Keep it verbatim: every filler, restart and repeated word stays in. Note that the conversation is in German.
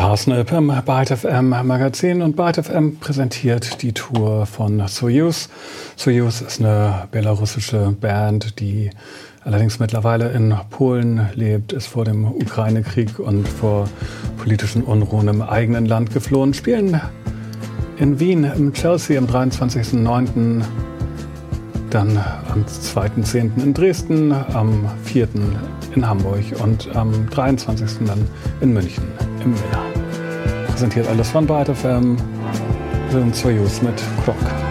Parsnip im Byte F M Magazin, und Byte F M präsentiert die Tour von Soyuz. Soyuz ist eine belarussische Band, die allerdings mittlerweile in Polen lebt, ist vor dem Ukraine-Krieg und vor politischen Unruhen im eigenen Land geflohen, spielen in Wien im Chelsea am dreiundzwanzigsten neunten, dann am zweiten zehnten in Dresden, am vierten in Hamburg und am dreiundzwanzigsten dann in München im Miller. Präsentiert alles von Byte F M, sind Soyuz mit Clock.